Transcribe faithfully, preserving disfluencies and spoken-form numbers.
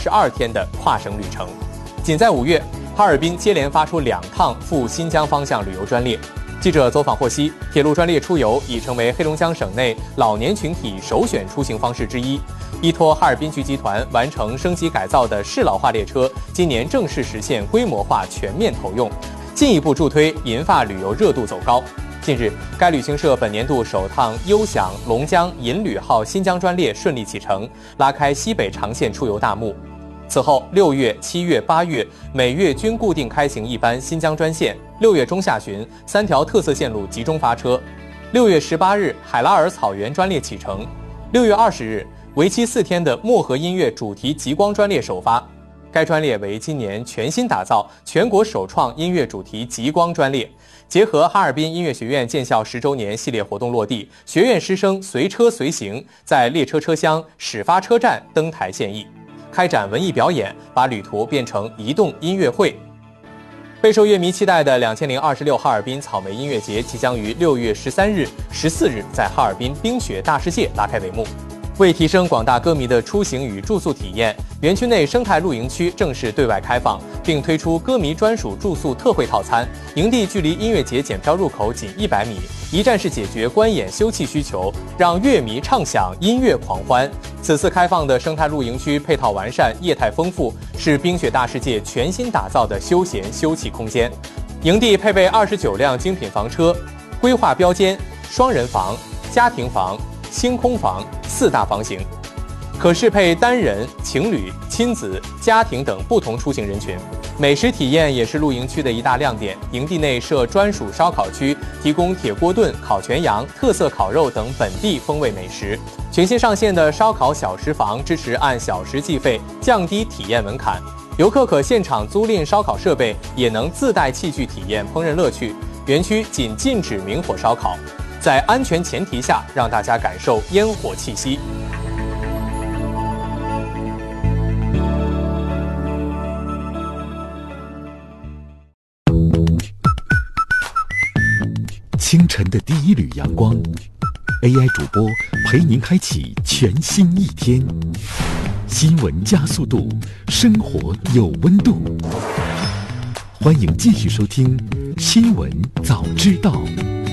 十二天的跨省旅程。仅在五月，哈尔滨接连发出两趟赴新疆方向旅游专列。记者走访获悉，铁路专列出游已成为黑龙江省内老年群体首选出行方式之一。依托哈尔滨局集团完成升级改造的适老化列车，今年正式实现规模化全面投用，进一步助推银发旅游热度走高。近日，该旅行社本年度首趟优享龙江银旅号新疆专列顺利启程，拉开西北长线出游大幕。此后，六月、七月、八月每月均固定开行一班新疆专线。六月中下旬，三条特色线路集中发车。六月十八日，海拉尔草原专列启程。六月二十日，为期四天的漠河音乐主题极光专列首发。该专列为今年全新打造、全国首创音乐主题极光专列，结合哈尔滨音乐学院建校十周年系列活动落地，学院师生随车随行，在列车车厢、始发车站登台献艺，开展文艺表演，把旅途变成移动音乐会。备受乐迷期待的两千零二十六哈尔滨草莓音乐节即将于六月十三日、十四日在哈尔滨冰雪大世界拉开帷幕。为提升广大歌迷的出行与住宿体验，园区内生态露营区正式对外开放，并推出歌迷专属住宿特惠套餐。营地距离音乐节检票入口仅一百米，一站式解决观演休憩需求，让乐迷畅享音乐狂欢。此次开放的生态露营区配套完善，业态丰富，是冰雪大世界全新打造的休闲休憩空间。营地配备二十九辆精品房车，规划标间、双人房、家庭房、星空房四大房型，可适配单人、情侣、亲子、家庭等不同出行人群。美食体验也是露营区的一大亮点，营地内设专属烧烤区，提供铁锅炖、烤全羊、特色烤肉等本地风味美食。全新上线的烧烤小时房支持按小时计费，降低体验门槛。游客可现场租赁烧烤设备，也能自带器具体验烹饪乐趣。园区仅禁止明火烧烤，在安全前提下，让大家感受烟火气息。 清晨的第一缕阳光 ，A I 主播陪您开启全新一天。新闻加速度，生活有温度。欢迎继续收听《新闻早知道》。